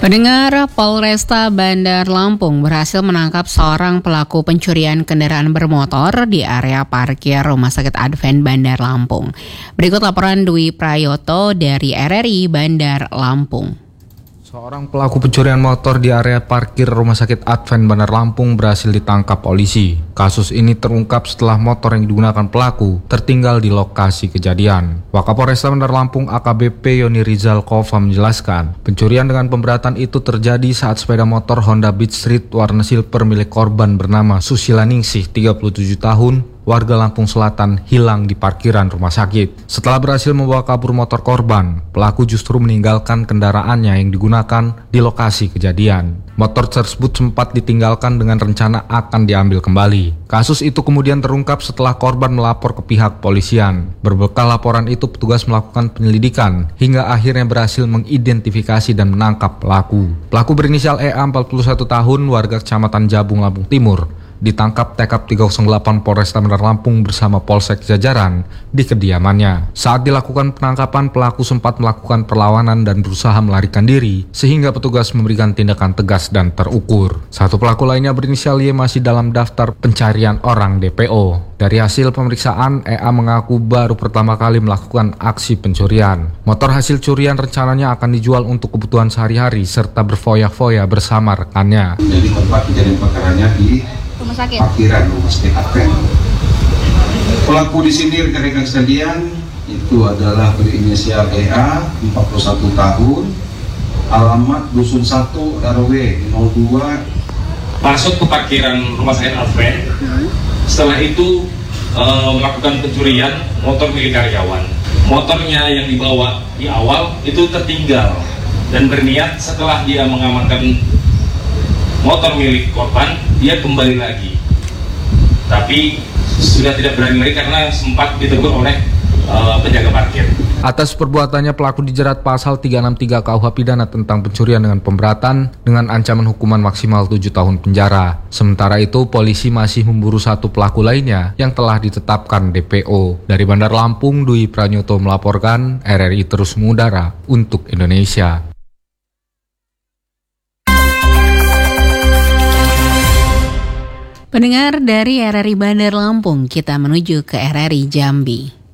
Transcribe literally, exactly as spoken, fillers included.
Pendengar, Polresta Bandar Lampung berhasil menangkap seorang pelaku pencurian kendaraan bermotor di area parkir Rumah Sakit Advent Bandar Lampung. Berikut laporan Dwi Prayoto dari R R I Bandar Lampung. Seorang pelaku pencurian motor di area parkir Rumah Sakit Advent Bandar Lampung berhasil ditangkap polisi. Kasus ini terungkap setelah motor yang digunakan pelaku tertinggal di lokasi kejadian. Wakapolresta Bandar Lampung A K B P Yoni Rizal Kova menjelaskan, pencurian dengan pemberatan itu terjadi saat sepeda motor Honda Beat Street warna silver milik korban bernama Susila Ningsih, tiga puluh tujuh tahun, warga Lampung Selatan, hilang di parkiran rumah sakit. Setelah berhasil membawa kabur motor korban, pelaku justru meninggalkan kendaraannya yang digunakan di lokasi kejadian. Motor tersebut sempat ditinggalkan dengan rencana akan diambil kembali. Kasus itu kemudian terungkap setelah korban melapor ke pihak polisian. Berbekal laporan itu, petugas melakukan penyelidikan hingga akhirnya berhasil mengidentifikasi dan menangkap pelaku. Pelaku berinisial E A, empat puluh satu tahun, warga Kecamatan Jabung, Lampung Timur, ditangkap T K P tiga nol delapan Polresta Bandar Lampung bersama Polsek Jajaran di kediamannya. Saat dilakukan penangkapan, pelaku sempat melakukan perlawanan dan berusaha melarikan diri sehingga petugas memberikan tindakan tegas dan terukur. Satu pelaku lainnya berinisial Y masih dalam daftar pencarian orang D P O. Dari hasil pemeriksaan, E A mengaku baru pertama kali melakukan aksi pencurian. Motor hasil curian rencananya akan dijual untuk kebutuhan sehari-hari serta berfoya-foya bersama rekannya. Jadi tempat kejadian perkaranya di Rumah Sakit parkiran Rumah Sakit Advent. Pelaku di sini rekan-rekan sekalian itu adalah berinisial E A, empat puluh satu tahun, alamat Dusun satu R W nol dua. Masuk ke parkiran Rumah Sakit Advent. Setelah itu e, melakukan pencurian motor milik karyawan. Motornya yang dibawa di awal itu tertinggal dan berniat setelah dia mengamankan motor milik korban, dia kembali lagi. Tapi sudah tidak berani lagi karena sempat ditegur oleh uh, penjaga parkir. Atas perbuatannya, pelaku dijerat pasal tiga enam tiga K U H Pidana tentang pencurian dengan pemberatan dengan ancaman hukuman maksimal tujuh tahun penjara. Sementara itu, polisi masih memburu satu pelaku lainnya yang telah ditetapkan D P O. Dari Bandar Lampung, Dwi Prayoto melaporkan, R R I terus mengudara untuk Indonesia. Pendengar, dari R R I Bandar Lampung, kita menuju ke R R I Jambi.